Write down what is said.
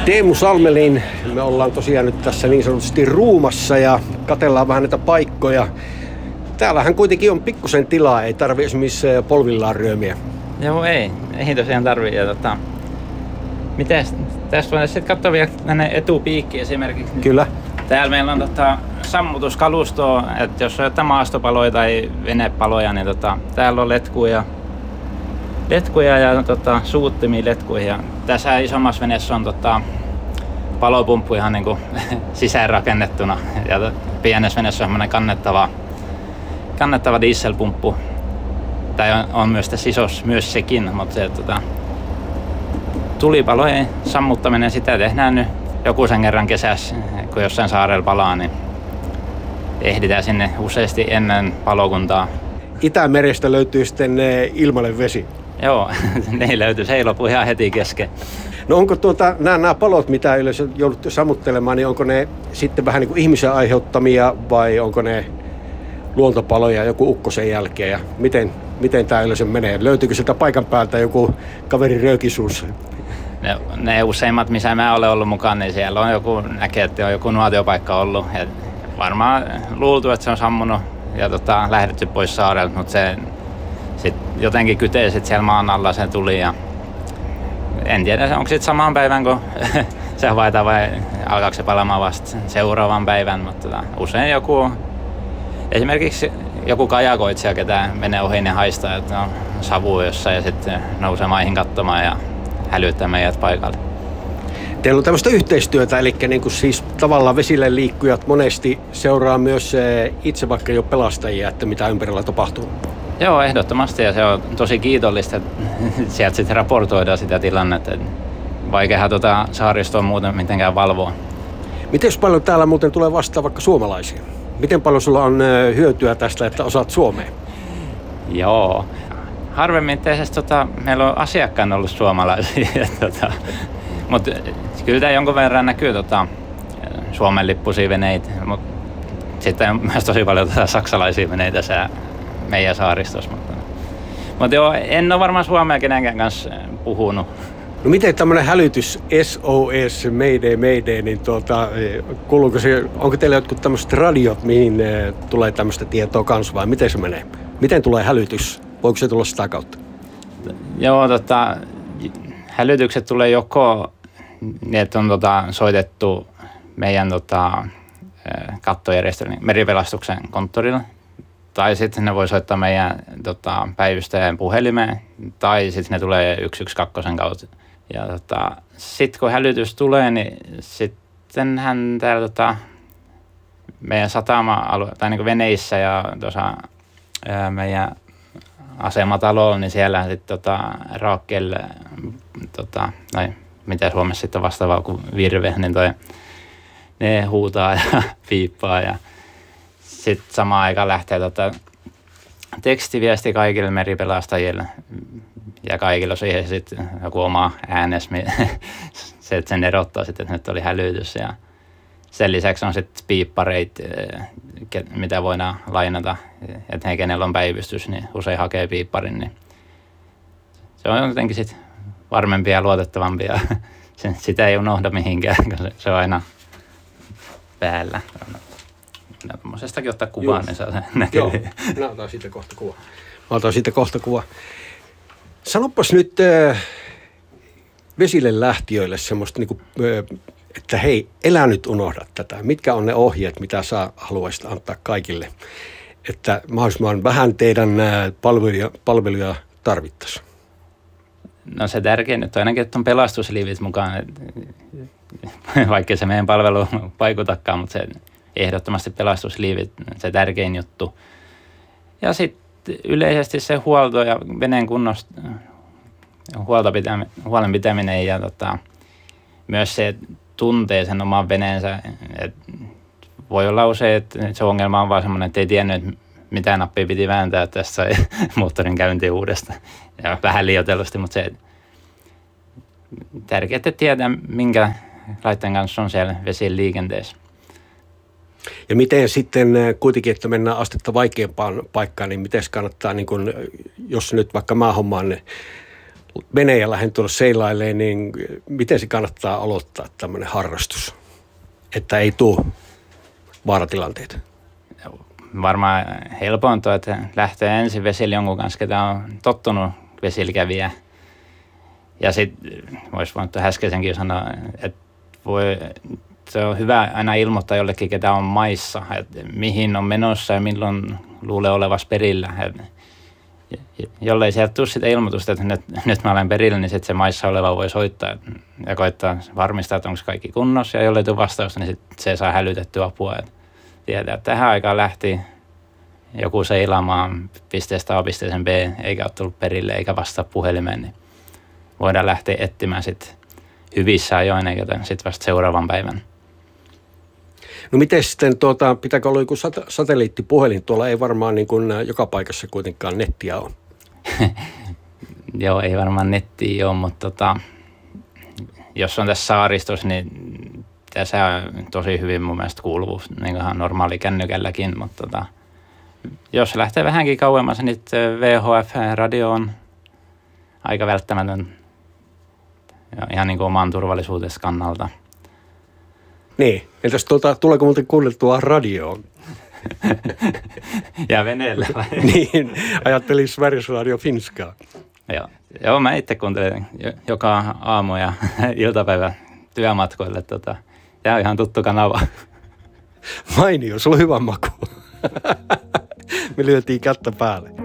Teemu Salmelin, me ollaan tosiaan nyt tässä niin sanotusti ruumassa ja katsellaan vähän näitä paikkoja. Täällähän kuitenkin on pikkusen tilaa, ei tarvi esimerkiksi polvillaan ryömiä. Joo, ei tosiaan tarvii. Mites, tästä voidaan sitten katsoa vielä tänne etupiikkiin esimerkiksi. Kyllä. Täällä meillä on sammutuskalustoa, että jos on jotain maastopaloja tai venepaloja, niin täällä on letkuja ja suuttimia letkuja. Ja tässä isommassa veneessä on palopumppu ihan niin kuin sisäänrakennettuna. Ja pienessä veneessä on semmoinen kannettava dieselpumppu. Tai on myös tässä isossa myös sekin, mutta se, tulipalojen sammuttaminen, sitä tehdään nyt joku sen kerran kesässä, kun jossain saarella palaa, niin ehditään sinne useasti ennen palokuntaa. Itämerestä löytyy sitten ilmainen vesi. Joo, ne löytyy. Se ei lopu ihan heti kesken. No onko nämä palot, mitä yleensä jouduttu sammuttelemaan, niin onko ne sitten vähän niin kuin ihmisen aiheuttamia vai onko ne luontopaloja joku ukkosen jälkeen ja miten tämä yleensä menee? Löytyykö sieltä paikan päältä joku kaverin röökisuus? Ne useimmat, missä mä olen ollut mukana, niin siellä on näkee, että on joku nuotiopaikka ollut. Ja varmaan luultu, että se on sammunut ja lähdetty pois saarelta, mutta se sit jotenkin kytee sit siellä maan alla se tuli. Ja en tiedä, onko sitten samaan päivän, kun se havaitaan vai alkaako se palamaan vasta seuraavan päivän, mutta usein esimerkiksi joku kajakoitsija, ketä menee ohi, ne haistaa, että on savu jossain ja sitten nousee maihin katsomaan ja hälyttää meidät paikalle. Teillä on tämmöistä yhteistyötä, eli niin kuin siis tavallaan vesille liikkujat monesti seuraa myös itse vaikka jo pelastajia, että mitä ympärillä tapahtuu. Joo, ehdottomasti ja se on tosi kiitollista, että sieltä sitten raportoidaan sitä tilannetta. Vaikeahan saaristoa muuten mitenkään valvoa. Miten paljon täällä muuten tulee vastaan vaikka suomalaisia? Miten paljon sulla on hyötyä tästä, että osaat suomea? Joo. Harvemmin meillä on asiakkaan ollut suomalaisia. Mutta kyllä tämä jonkun verran näkyy Suomen lippuisia veneitä. Mutta sitten on myös tosi paljon saksalaisia veneitä meidän saaristossa. Mutta joo, en ole varmaan suomea kenenkään kanssa puhunut. No miten tämmöinen hälytys SOS, Mayday, niin kuuluuko se, onko teillä jotkut tämmöiset radiot, mihin tulee tämmöistä tietoa kanssa vai miten se menee? Miten tulee hälytys? Voiko se tulla sitä kautta? Joo, hälytykset tulee joko niin, että on soitettu meidän kattojärjestelmän meripelastuksen konttorille, tai sitten ne voi soittaa meidän päivystäjän puhelimeen, tai sitten ne tulee 112 kautta. Ja sitten kun hälytys tulee, niin sittenhän täällä meidän satama-alue, tai niin veneissä ja meidän asematalolla, niin siellä sitten raakkeelle, mitä Suomessa sitten vastaavaa kuin virve, niin ne huutaa ja piippaa ja sitten samaan aikaan lähtee tekstiviesti kaikille meripelastajille ja kaikilla siihen sitten joku oma äänes, se, että sen erottaa sitten, että nyt oli hälytys ja sen lisäksi on sitten piippareit, mitä voidaan lainata, että he, kenellä on päivystys, niin usein hakee piipparin, niin se on jotenkin sitten varmempi ja luotettavampi ja sitä ei unohda mihinkään, kun se on aina päällä. Minä tuommoisestakin ottaa kuvaa, niin saa sen näkyy. Joo, minä otan siitä kohta kuva. Sanopas nyt vesille lähtiöille semmoista, että hei, elä nyt unohda tätä. Mitkä on ne ohjeet, mitä sä haluaisit antaa kaikille, että mahdollisimman vähän teidän palveluja tarvittaisiin? No se tärkein nyt on ainakin, että on pelastusliivit mukaan, vaikka se meidän palvelu vaikutakaan, mutta se ehdottomasti pelastusliivit, se tärkein juttu. Ja sitten yleisesti se huolto ja veneen kunnosta, huolen pitäminen ja myös se tuntee sen oman veneensä. Et voi olla usein, että se ongelma on vaan semmoinen, että ei tiennyt, mitä nappia piti vääntää tässä moottorin käyntiin uudestaan. Ja vähän liioitellusti, mutta se tärkeää, että tietää, minkä laitteen kanssa on siellä vesien liikenteessä. Ja miten sitten kuitenkin, että mennään astetta vaikeampaan paikkaan, niin miten kannattaa, niin kun, jos nyt vaikka mä hommaan veneen lähden tuolla seilailemaan, niin miten se kannattaa aloittaa tämmöinen harrastus, että ei tule vaaratilanteita? Varmaan helpointa, että lähtee ensin vesille jonkun kanssa, ketä on tottunut vesillä ja sitten voisi voinut äskeisenkin sanoa, että se on hyvä aina ilmoittaa jollekin, ketä on maissa, että mihin on menossa ja milloin luulee olevassa perillä. Jollei sieltä tule sitä ilmoitusta, että nyt mä olen perillä, niin sitten se maissa oleva voi soittaa ja koittaa varmistaa, että onko kaikki kunnossa. Ja jollei tule vastausta, niin sit se saa hälytettyä apua. Tietää, että tähän aikaan lähti joku seilaamaan pisteestä A pisteeseen B, eikä ole tullut perille eikä vastaa puhelimeen, niin voidaan lähteä etsimään sitten hyvissä ajoin, eikä sitten vasta seuraavan päivän. No miten sitten, pitääkö olla joku satelliittipuhelin? Tuolla ei varmaan niin kuin joka paikassa kuitenkaan nettiä ole. Joo, ei varmaan nettiä ole, mutta jos on tässä saaristossa, niin tässä on tosi hyvin mun mielestä kuuluvuus, niin kuin normaali kännykälläkin, mutta jos lähtee vähänkin kauemmas, niin VHF-radio on aika välttämätön ihan niin kuin oman turvallisuutensa kannalta. Niin, entäs tuleeko muuten kuunneltua radioon? Ja veneellä vai? Niin, ajattelin Sveriges Radio Finskaa. Joo, mä itse kuuntelen joka aamu ja iltapäivä työmatkoille. Tämä on ihan tuttu kanava. Mainio, sulla on hyvä maku. Me lyötiin kättä päälle.